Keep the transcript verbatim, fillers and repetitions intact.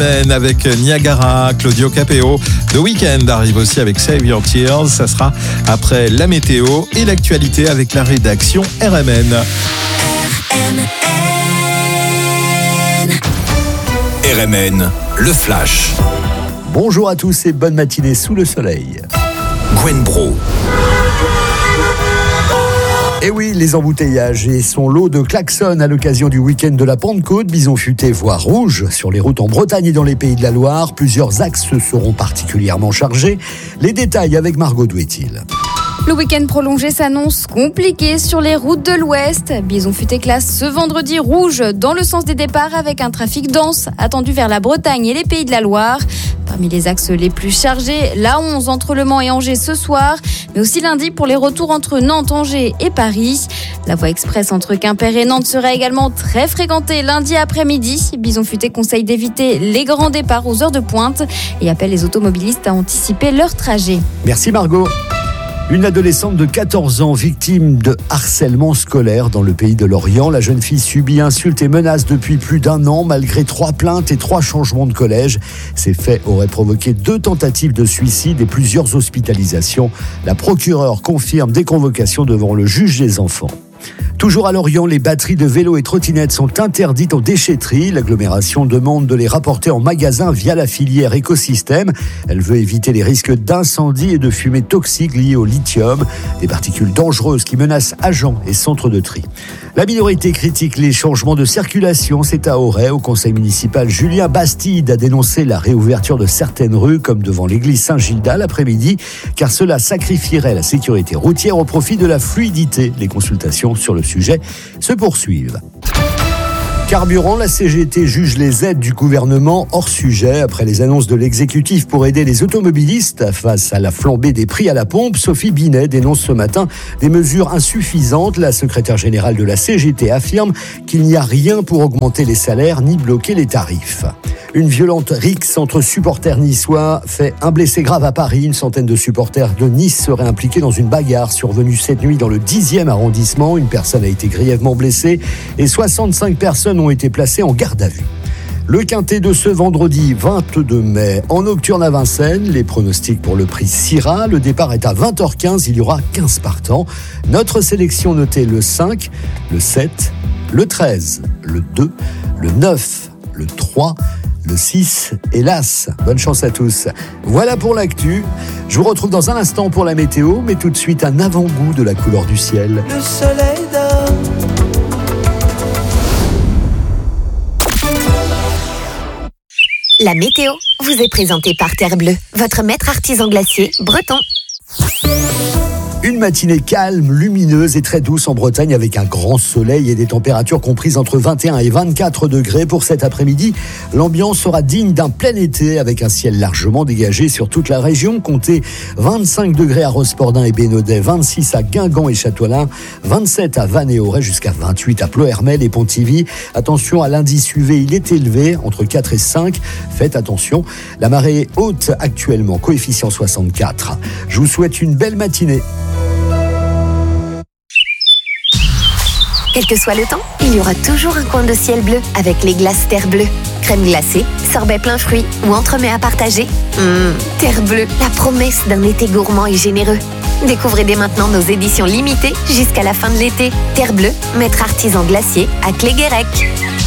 Avec Niagara, Claudio Capeo. The Weeknd arrive aussi avec Save Your Tears. Ça sera après la météo et l'actualité avec la rédaction R M N. R M N. R M N, le flash. Bonjour à tous et bonne matinée sous le soleil. Gwen Bro. Et oui, les embouteillages et son lot de klaxons à l'occasion du week-end de la Pentecôte, bison futé voire rouge sur les routes en Bretagne et dans les Pays de la Loire. Plusieurs axes seront particulièrement chargés. Les détails avec Margot Douetil. Le week-end prolongé s'annonce compliqué sur les routes de l'Ouest. Bison futé classe ce vendredi rouge dans le sens des départs avec un trafic dense attendu vers la Bretagne et les Pays de la Loire. Parmi les axes les plus chargés, l'A onze entre Le Mans et Angers ce soir, mais aussi lundi pour les retours entre Nantes, Angers et Paris. La voie express entre Quimper et Nantes sera également très fréquentée lundi après-midi. Bison futé conseille d'éviter les grands départs aux heures de pointe et appelle les automobilistes à anticiper leur trajet. Merci Margot. Une adolescente de quatorze ans victime de harcèlement scolaire dans le pays de l'Orient. La jeune fille subit insultes et menaces depuis plus d'un an malgré trois plaintes et trois changements de collège. Ces faits auraient provoqué deux tentatives de suicide et plusieurs hospitalisations. La procureure confirme des convocations devant le juge des enfants. Toujours à Lorient, les batteries de vélos et trottinettes sont interdites en déchetterie. L'agglomération demande de les rapporter en magasin via la filière écosystème. Elle veut éviter les risques d'incendie et de fumée toxique liées au lithium, des particules dangereuses qui menacent agents et centres de tri. La minorité critique les changements de circulation. C'est à Auray, au conseil municipal. Julien Bastide a dénoncé la réouverture de certaines rues, comme devant l'église Saint-Gildas l'après-midi, car cela sacrifierait la sécurité routière au profit de la fluidité. Les consultations sur le sujet se poursuivent. Carburant, la C G T juge les aides du gouvernement hors sujet. Après les annonces de l'exécutif pour aider les automobilistes face à la flambée des prix à la pompe, Sophie Binet dénonce ce matin des mesures insuffisantes. La secrétaire générale de la C G T affirme qu'il n'y a rien pour augmenter les salaires ni bloquer les tarifs. Une violente rixe entre supporters niçois fait un blessé grave à Paris. Une centaine de supporters de Nice seraient impliqués dans une bagarre survenue cette nuit dans le dixième arrondissement. Une personne a été grièvement blessée et soixante-cinq personnes ont été placées en garde à vue. Le quintet de ce vendredi vingt-deux mai en nocturne à Vincennes. Les pronostics pour le prix Syrah. Le départ est à vingt heures quinze. Il y aura quinze partants. Notre sélection notée le cinq, le sept, le treize, le deux, le neuf, le trois, le six et l'As. Bonne chance à tous. Voilà pour l'actu. Je vous retrouve dans un instant pour la météo, mais tout de suite un avant-goût de la couleur du ciel. Le soleil dort. La météo vous est présentée par Terre Bleue, votre maître artisan glacier breton. Une matinée calme, lumineuse et très douce en Bretagne avec un grand soleil et des températures comprises entre vingt et un et vingt-quatre degrés pour cet après-midi. L'ambiance sera digne d'un plein été avec un ciel largement dégagé sur toute la région. Comptez vingt-cinq degrés à Rospordin et Bénodet, vingt-six à Guingamp et Châteaulin, vingt-sept à Vannes et Auray, jusqu'à vingt-huit à Ploërmel et Pontivy. Attention à l'indice U V, il est élevé, entre quatre et cinq. Faites attention, la marée est haute actuellement, coefficient soixante-quatre. Je vous souhaite une belle matinée. Quel que soit le temps, il y aura toujours un coin de ciel bleu avec les glaces Terre Bleue. Crème glacée, sorbet plein fruits ou entremets à partager. Mmh, Terre Bleue, la promesse d'un été gourmand et généreux. Découvrez dès maintenant nos éditions limitées jusqu'à la fin de l'été. Terre Bleue, maître artisan glacier à Cléguérec.